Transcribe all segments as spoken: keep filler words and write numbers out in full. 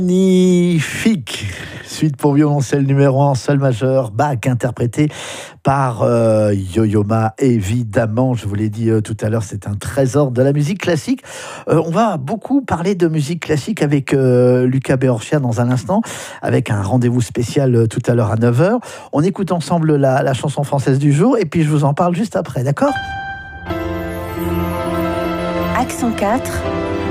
Magnifique suite pour violoncelle numéro un en sol majeur, Bach, interprété par euh, Yo-Yo Ma, évidemment. Je vous l'ai dit euh, tout à l'heure, c'est un trésor de la musique classique. Euh, on va beaucoup parler de musique classique avec euh, Luca Beorcia dans un instant, avec un rendez-vous spécial euh, tout à l'heure à neuf heures. On écoute ensemble la, la chanson française du jour et puis je vous en parle juste après, d'accord ? Accent quatre,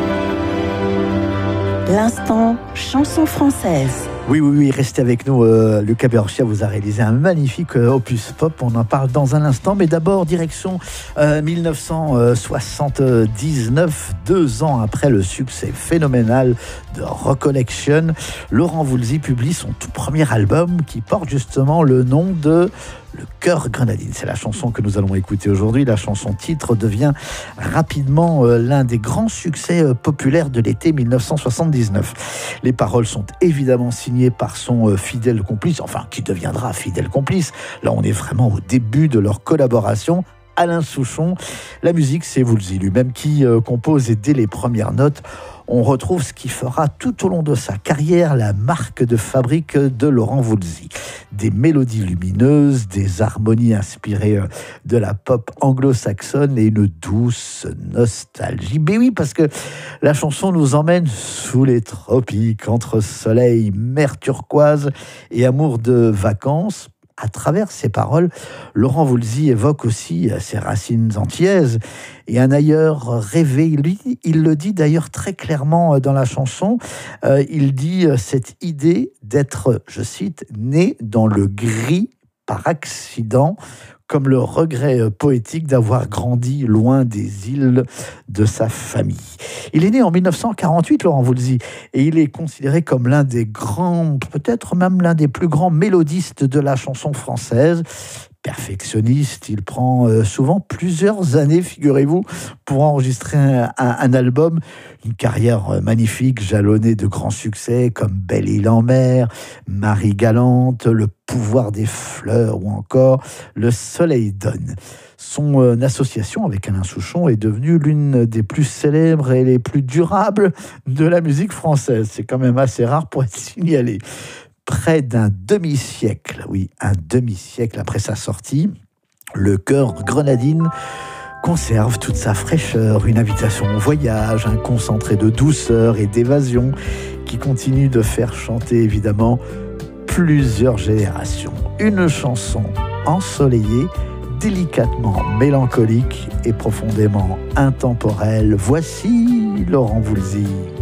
l'instant chanson française. Oui, oui, oui, restez avec nous. Euh, Luca Beorcia vous a réalisé un magnifique euh, opus pop. On en parle dans un instant. Mais d'abord, direction euh, dix-neuf cent soixante-dix-neuf, deux ans après le succès phénoménal de Recollection, Laurent Voulzy publie son tout premier album qui porte justement le nom de Le Chœur Grenadine. C'est la chanson que nous allons écouter aujourd'hui. La chanson titre devient rapidement euh, l'un des grands succès euh, populaires de l'été dix-neuf cent soixante-dix-neuf. Les paroles sont évidemment signées par son euh, fidèle complice, enfin qui deviendra fidèle complice. Là, on est vraiment au début de leur collaboration. Alain Souchon. La musique, c'est Voulzy lui-même qui euh, compose, et dès les premières notes, on retrouve ce qui fera tout au long de sa carrière la marque de fabrique de Laurent Voulzy. Des mélodies lumineuses, des harmonies inspirées de la pop anglo-saxonne et une douce nostalgie. Mais oui, parce que la chanson nous emmène sous les tropiques, entre soleil, mer turquoise et amour de vacances. À travers ses paroles, Laurent Voulzy évoque aussi ses racines antillaises et un ailleurs rêvé. Lui, il le dit d'ailleurs très clairement dans la chanson. Euh, il dit cette idée d'être, je cite, né dans le gris par accident, comme le regret poétique d'avoir grandi loin des îles de sa famille. Il est né en dix-neuf cent quarante-huit, Laurent Voulzy, et il est considéré comme l'un des grands, peut-être même l'un des plus grands mélodistes de la chanson française. Perfectionniste, il prend souvent plusieurs années, figurez-vous, pour enregistrer un, un, un album. Une carrière magnifique, jalonnée de grands succès comme Belle Île en mer, Marie Galante, Le pouvoir des fleurs ou encore Le soleil donne. Son euh, association avec Alain Souchon est devenue l'une des plus célèbres et les plus durables de la musique française. C'est quand même assez rare pour être signalé. Près d'un demi-siècle, oui, un demi-siècle après sa sortie, Le Chœur Grenadine conserve toute sa fraîcheur, une invitation au voyage, un concentré de douceur et d'évasion qui continue de faire chanter évidemment plusieurs générations. Une chanson ensoleillée, délicatement mélancolique et profondément intemporelle. Voici Laurent Voulzy.